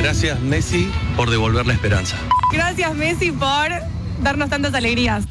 Gracias, Messi, por devolver la esperanza. Gracias, Messi, por darnos tantas alegrías.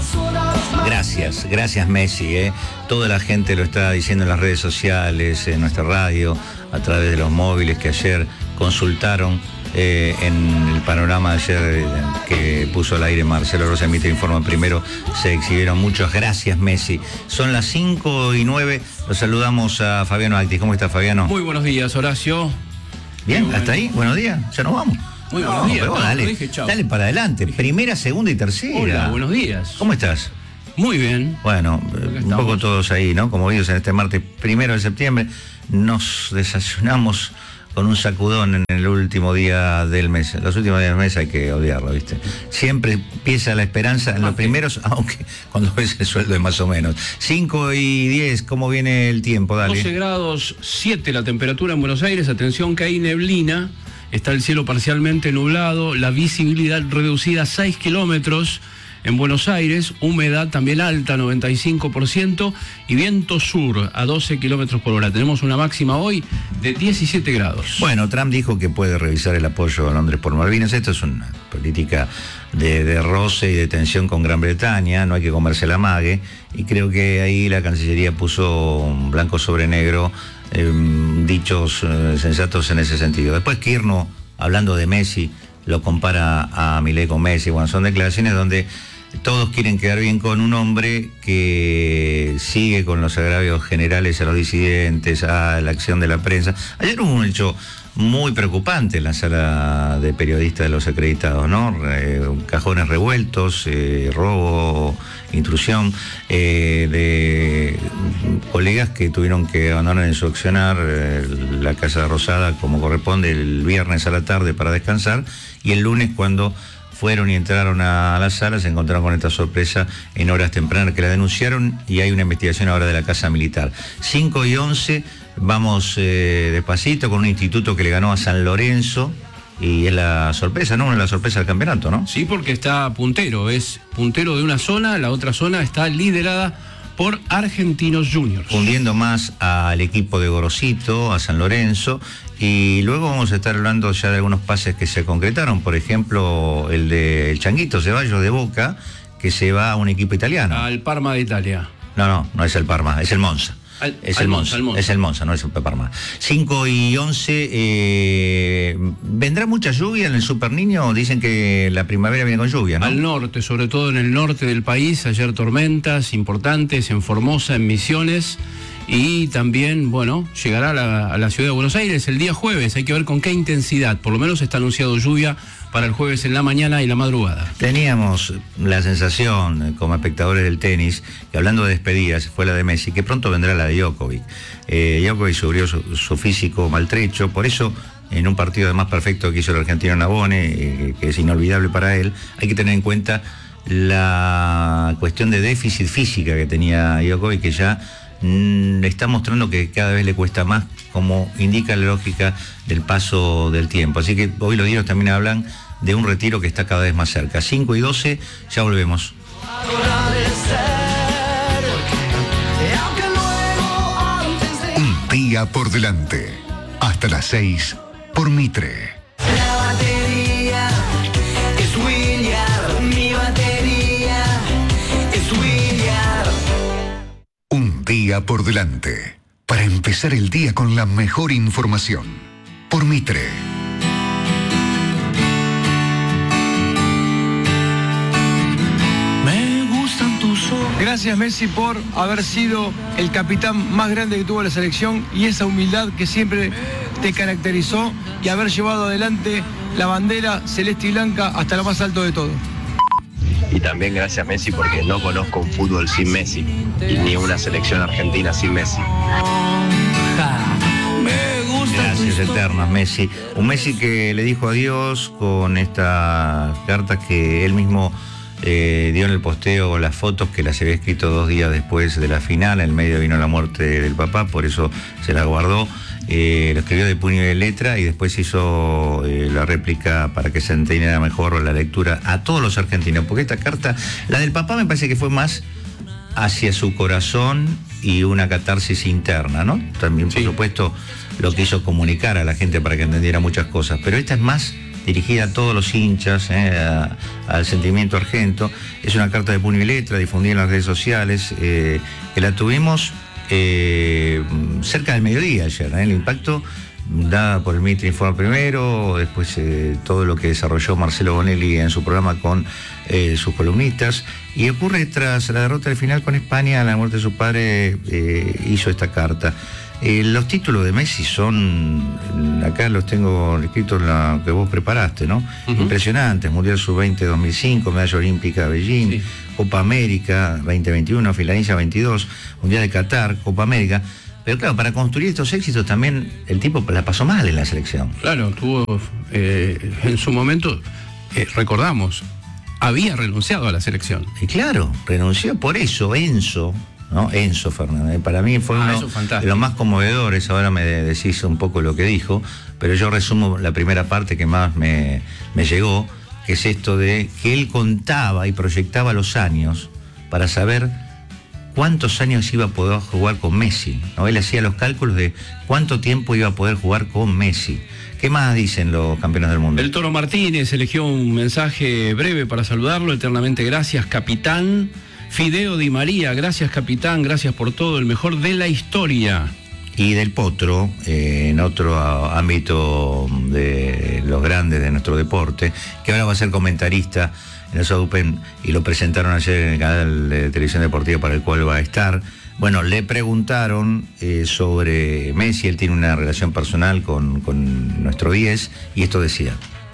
Gracias Messi, Toda la gente lo está diciendo en las redes sociales, en nuestra radio, a través de los móviles que ayer consultaron en el panorama de ayer que puso al aire Marcelo Rosa Mitre Informa Primero. Se exhibieron muchos. Gracias, Messi. Son las 5:09. Los saludamos a Fabiano Actis. ¿Cómo está, Fabiano? Muy buenos días, Horacio. Bien, hasta ahí. Buenos días. Ya nos vamos. Muy buenos días. Pero dale para adelante. Primera, segunda y tercera. Hola, buenos días. ¿Cómo estás? Muy bien. Bueno, un poco todos ahí, ¿no? Como vimos en este martes 1 de septiembre, nos desayunamos con un sacudón en el último día del mes. Los últimos días del mes hay que odiarlo, ¿viste? Siempre empieza la esperanza en los primeros, aunque cuando ves el sueldo es más o menos. 5:10, ¿cómo viene el tiempo? Dale. 12 grados 7 la temperatura en Buenos Aires. Atención que hay neblina. Está el cielo parcialmente nublado. La visibilidad reducida a 6 kilómetros. En Buenos Aires, humedad también alta, 95%, y viento sur a 12 kilómetros por hora. Tenemos una máxima hoy de 17 grados. Bueno, Trump dijo que puede revisar el apoyo a Londres por Malvinas. Esto es una política de roce y de tensión con Gran Bretaña, no hay que comerse la mague, y creo que ahí la Cancillería puso blanco sobre negro dichos sensatos en ese sentido. Después Kirchner, hablando de Messi, lo compara a Milei con Messi. Bueno, son declaraciones donde todos quieren quedar bien con un hombre que sigue con los agravios generales a los disidentes, a la acción de la prensa. Ayer hubo un hecho muy preocupante en la sala de periodistas de los acreditados, ¿no? Cajones revueltos, robo, intrusión, de colegas que tuvieron que abandonar en su accionar la Casa Rosada como corresponde el viernes a la tarde para descansar, y el lunes cuando fueron y entraron a la sala se encontraron con esta sorpresa en horas tempranas que la denunciaron, y hay una investigación ahora de la Casa Militar. 5:11, vamos despacito con un instituto que le ganó a San Lorenzo, y es la sorpresa, ¿no? La sorpresa del campeonato, ¿no? Sí, porque está puntero, es puntero de una zona, la otra zona está liderada por Argentinos Juniors. Hundiendo más al equipo de Gorosito, a San Lorenzo, y luego vamos a estar hablando ya de algunos pases que se concretaron, por ejemplo, el de el Changuito Ceballos de Boca, que se va a un equipo italiano. Al Parma de Italia. No es el Parma, es el Monza. Es el Monza, no es el Parma. 5:11, ¿vendrá mucha lluvia en el Super Niño? Dicen que la primavera viene con lluvia, ¿no? Al norte, sobre todo en el norte del país, ayer tormentas importantes en Formosa, en Misiones, y también, bueno, llegará a la ciudad de Buenos Aires el día jueves. Hay que ver con qué intensidad, por lo menos está anunciado lluvia para el jueves en la mañana y la madrugada. Teníamos la sensación, como espectadores del tenis, que hablando de despedidas, fue la de Messi, que pronto vendrá la de Djokovic. Djokovic subió su físico maltrecho, por eso en un partido además perfecto que hizo el argentino Nabone, que es inolvidable para él, hay que tener en cuenta la cuestión de déficit física que tenía Djokovic, que ya está mostrando que cada vez le cuesta más, como indica la lógica del paso del tiempo. Así que hoy los diarios también hablan de un retiro que está cada vez más cerca. 5:12, ya volvemos. Un día por delante. Hasta las 6 por Mitre. La batería es William, mi batería es William. Un día por delante. Para empezar el día con la mejor información. Por Mitre. Gracias, Messi, por haber sido el capitán más grande que tuvo la selección, y esa humildad que siempre te caracterizó, y haber llevado adelante la bandera celeste y blanca hasta lo más alto de todo. Y también gracias, Messi, porque no conozco un fútbol sin Messi, y ni una selección argentina sin Messi. Gracias eternas, Messi. Un Messi que le dijo adiós con estas cartas que él mismo dio en el posteo, las fotos que las había escrito 2 días después de la final. En el medio vino la muerte del papá, por eso se la guardó. Lo escribió de puño y de letra, y después hizo la réplica para que se entendiera mejor la lectura a todos los argentinos, porque esta carta, la del papá, me parece que fue más hacia su corazón y una catarsis interna, ¿no? También, por supuesto, lo que hizo comunicar a la gente para que entendiera muchas cosas, pero esta es más dirigida a todos los hinchas, al sentimiento argento. Es una carta de puño y letra difundida en las redes sociales, que la tuvimos cerca del mediodía ayer, el impacto dada por el Mitre Informa primero, después todo lo que desarrolló Marcelo Bonelli en su programa con sus columnistas, y ocurre tras la derrota del final con España, a la muerte de su padre, hizo esta carta. Los títulos de Messi son, acá los tengo escritos en la que vos preparaste, ¿no? Impresionantes: Mundial Sub-20 2005, Medalla Olímpica de Beijing, Copa América 2021, Finlandia 22, Mundial de Qatar, Copa América. Pero claro, para construir estos éxitos también el tipo la pasó mal en la selección. Claro, tuvo en su momento, recordamos, había renunciado a la selección. Y claro, renunció por eso, Enzo, ¿no? Enzo Fernández. Para mí fue uno de los más conmovedores. Ahora me decís un poco lo que dijo, pero yo resumo la primera parte que más me llegó, que es esto de que él contaba y proyectaba los años para saber cuántos años iba a poder jugar con Messi, ¿no? Él hacía los cálculos de cuánto tiempo iba a poder jugar con Messi. ¿Qué más dicen los campeones del mundo? El Toro Martínez eligió un mensaje breve para saludarlo. Eternamente gracias, capitán. Fideo Di María, gracias, capitán, gracias por todo, el mejor de la historia. Y del Potro, en otro ámbito de los grandes de nuestro deporte, que ahora va a ser comentarista en los Open, y lo presentaron ayer en el canal de televisión deportiva para el cual va a estar. Bueno, le preguntaron sobre Messi. Él tiene una relación personal con nuestro 10, y esto decía.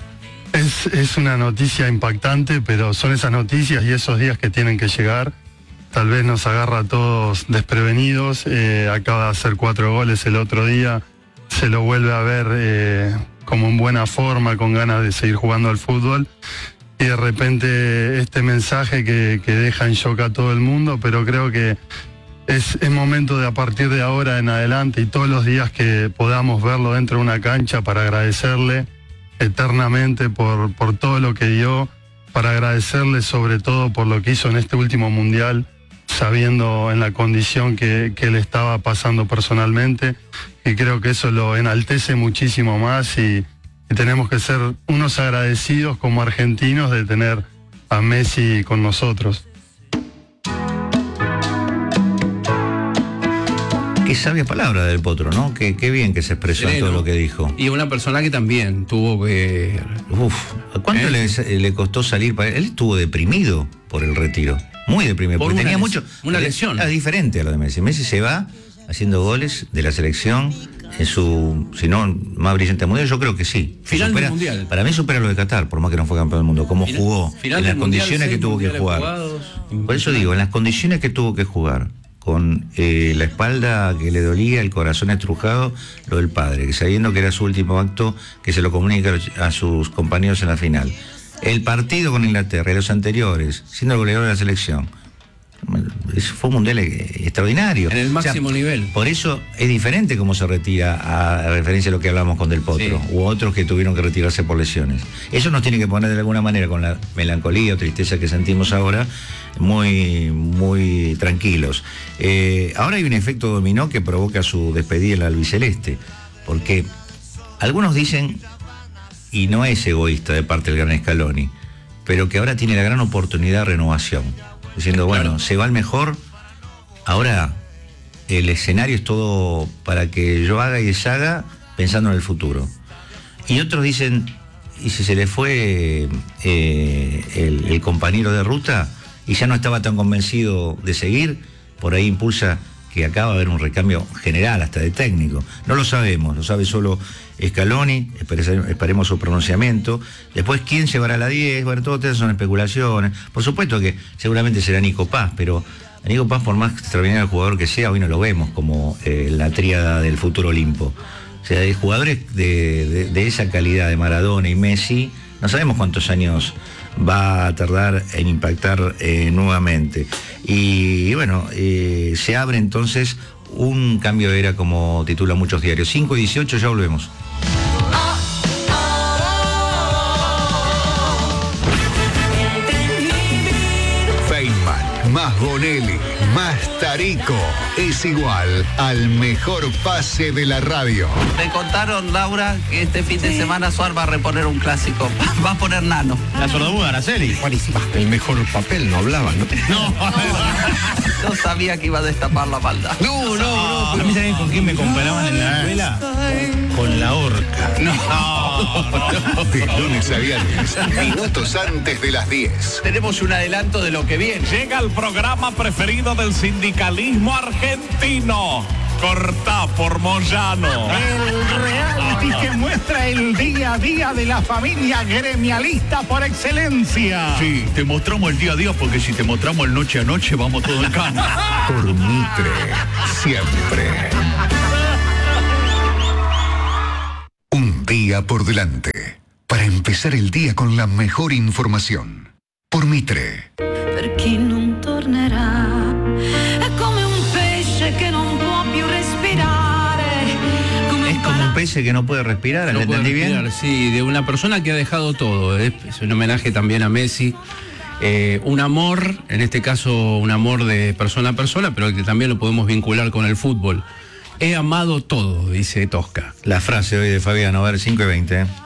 Es una noticia impactante, pero son esas noticias y esos días que tienen que llegar. Tal vez nos agarra a todos desprevenidos. Acaba de hacer 4 goles el otro día. Se lo vuelve a ver como en buena forma, con ganas de seguir jugando al fútbol. Y de repente este mensaje que deja en shock a todo el mundo, pero creo que es momento de, a partir de ahora en adelante y todos los días que podamos verlo dentro de una cancha, para agradecerle eternamente por todo lo que dio, para agradecerle sobre todo por lo que hizo en este último mundial, sabiendo en la condición que él estaba pasando personalmente, y creo que eso lo enaltece muchísimo más, y tenemos que ser unos agradecidos como argentinos de tener a Messi con nosotros. Qué sabia palabra del Potro, ¿no? Qué bien que se expresó en todo lo que dijo. Y una persona que también tuvo que... ¿Cuánto le costó salir para él? Él estuvo deprimido por el retiro, muy deprimido, porque tenía una lesión. Era diferente a lo de Messi. Messi se va haciendo goles de la selección en su, si no, más brillante mundial. Yo creo que sí. Final del mundial. Para mí supera lo de Qatar, por más que no fue campeón del mundo. Como jugó, en las condiciones que tuvo que jugar. Por eso digo, en las condiciones que tuvo que jugar, con la espalda que le dolía, el corazón estrujado, lo del padre, que sabiendo que era su último acto, que se lo comunica a sus compañeros en la final. El partido con Inglaterra y los anteriores, siendo el goleador de la selección. Fue un mundial extraordinario. En el máximo nivel. Por eso es diferente cómo se retira, a referencia a lo que hablamos con Del Potro, u otros que tuvieron que retirarse por lesiones. Eso nos tiene que poner de alguna manera, con la melancolía o tristeza que sentimos ahora, muy, muy tranquilos. Ahora hay un efecto dominó que provoca su despedida en la albiceleste, porque algunos dicen, y no es egoísta de parte del gran Scaloni, pero que ahora tiene la gran oportunidad de renovación, diciendo, bueno, se va el mejor, ahora el escenario es todo para que yo haga y deshaga pensando en el futuro. Y otros dicen, y si se le fue el compañero de ruta y ya no estaba tan convencido de seguir, por ahí impulsa que acaba de haber un recambio general, hasta de técnico. No lo sabemos, lo sabe solo Scaloni, esperemos su pronunciamiento. Después, ¿quién llevará la 10? Bueno, todas esas son especulaciones. Por supuesto que seguramente será Nico Paz, pero a Nico Paz, por más extraordinario jugador que sea, hoy no lo vemos como la tríada del futuro Olimpo. O sea, de jugadores de esa calidad, de Maradona y Messi, no sabemos cuántos años va a tardar en impactar nuevamente. Y bueno, se abre entonces un cambio de era, como titulan muchos diarios. 5:18, ya volvemos. Feynman, más Más Bonelli, más Tarico, es igual al mejor pase de la radio. Me contaron, Laura, que este fin de semana Suar va a reponer un clásico. Va a poner Nano. La sordomuda, Araceli. Buenísima. El mejor papel no hablaba, ¿no? Yo sabía que iba a destapar la maldad. No. ¿A mí saben con quién me comparaban en la escuela? Con la horca. De lunes a viernes, minutos antes de las 10. Tenemos un adelanto de lo que viene. Llega el programa preferido del sindicalismo argentino. Cortá por Moyano. El reality que muestra el día a día de la familia gremialista por excelencia. Sí, te mostramos el día a día porque si te mostramos el noche a noche vamos todo en cama. Por Mitre, siempre. Un día por delante, para empezar el día con la mejor información. Por Mitre. Per chi non tornerà, è come un pesce che non può più respirare. Es como un pez que no puede respirar, ¿lo entendí bien? Sí, de una persona que ha dejado todo. Es un homenaje también a Messi. Un amor, en este caso un amor de persona a persona, pero que también lo podemos vincular con el fútbol. He amado todo, dice Tosca. La frase hoy de Fabián, a ver, 5:20.